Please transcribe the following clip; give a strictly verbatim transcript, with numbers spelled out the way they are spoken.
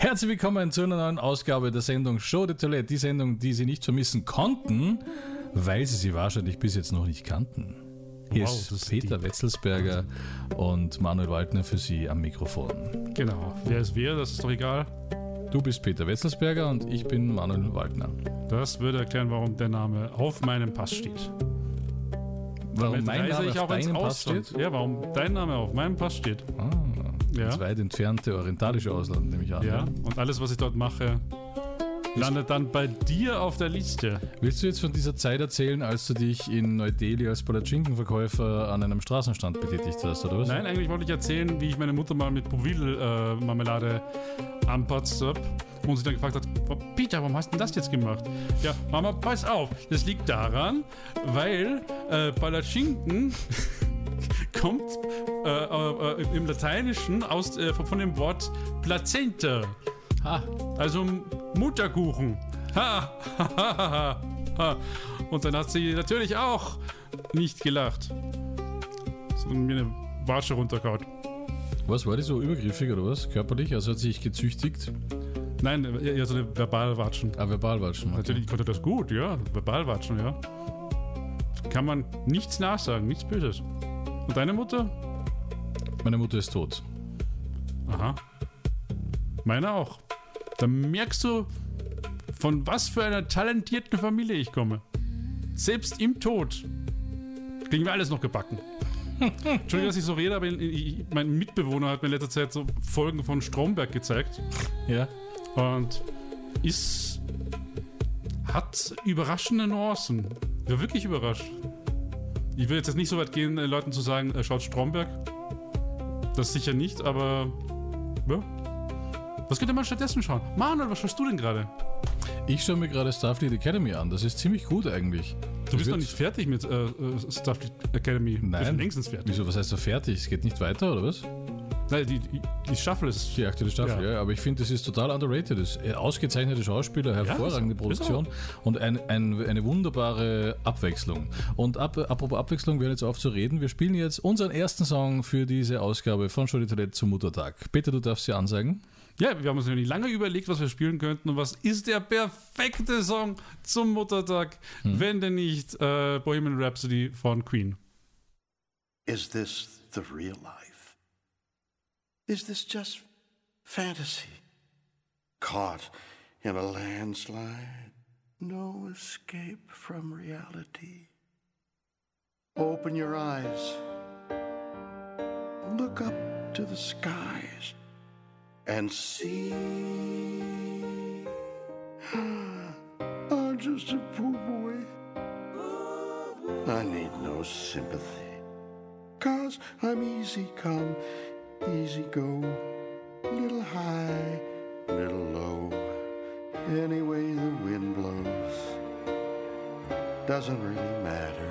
Herzlich willkommen zu einer neuen Ausgabe der Sendung Show de Toilette, die Sendung, die Sie nicht vermissen konnten, weil Sie sie wahrscheinlich bis jetzt noch nicht kannten. Hier wow, ist Peter ist Wetzelsberger und Manuel Waldner für Sie am Mikrofon. Genau, wer ist wer, das ist doch egal. Du bist Peter Wetzelsberger und ich bin Manuel Waldner. Das würde erklären, warum der Name auf meinem Pass steht. Warum mein Name ich auf auch deinem Pass steht? Ja, warum dein Name auf meinem Pass steht. Ah, ja. Das weit entfernte orientalische Ausland, nehme ich an. Ja, und alles, was ich dort mache, landet dann bei dir auf der Liste. Willst du jetzt von dieser Zeit erzählen, als du dich in Neu-Delhi als Palatschinkenverkäufer an einem Straßenstand betätigt hast, oder was? Nein, eigentlich wollte ich erzählen, wie ich meine Mutter mal mit Bouville-Marmelade äh, anpatzt habe und sie dann gefragt hat, Peter, warum hast du denn das jetzt gemacht? Ja, Mama, pass auf, das liegt daran, weil äh, Palatschinken kommt äh, äh, im Lateinischen aus, äh, von dem Wort Plazenta. Ha. Also Mutterkuchen. Ha, ha, ha, ha, ha. Und dann hat sie natürlich auch nicht gelacht, sondern mir eine Watsche runtergehauen. Was, war die so übergriffig oder was? Körperlich? Also hat sie sich gezüchtigt? Nein, eher so eine Verbalwatschen. Ah, Verbalwatschen. Okay. Natürlich konnte das gut, ja. Verbalwatschen, ja. Kann man nichts nachsagen, nichts Böses. Und deine Mutter? Meine Mutter ist tot. Aha. Meine auch. Da merkst du, von was für einer talentierten Familie ich komme. Selbst im Tod kriegen wir alles noch gebacken. Entschuldigung, dass ich so rede, aber ich, mein Mitbewohner hat mir in letzter Zeit so Folgen von Stromberg gezeigt. Ja. Und ist... hat überraschende Nuancen. Ich war wirklich überrascht. Ich will jetzt nicht so weit gehen, Leuten zu sagen, schaut Stromberg. Das sicher nicht, aber... Ja. Was könnte man stattdessen schauen? Manuel, was schaust du denn gerade? Ich schaue mir gerade Starfleet Academy an. Das ist ziemlich gut eigentlich. Du bist noch nicht fertig mit äh, Starfleet Academy. Nein. Wir sind längstens fertig. Wieso, was heißt da fertig? Es geht nicht weiter, oder was? Nein, die, die, die Staffel ist... Die aktuelle Staffel, ja. ja aber ich finde, das ist total underrated. Das ist ausgezeichnete Schauspieler, hervorragende ja, Produktion und ein, ein, eine wunderbare Abwechslung. Und ab, apropos Abwechslung, wir hören jetzt auf zu reden. Wir spielen jetzt unseren ersten Song für diese Ausgabe von Show de Toilette zum Muttertag. Peter, du darfst sie ansagen. Ja, wir haben uns nämlich lange überlegt, was wir spielen könnten und was ist der perfekte Song zum Muttertag, hm. wenn denn nicht äh, Bohemian Rhapsody von Queen. Is this the real life? Is this just fantasy? Caught in a landslide, no escape from reality. Open your eyes, look up to the skies. And see, I'm just a poor boy. I need no sympathy, 'cause I'm easy come, easy go. Little high, little low. Any way the wind blows doesn't really matter.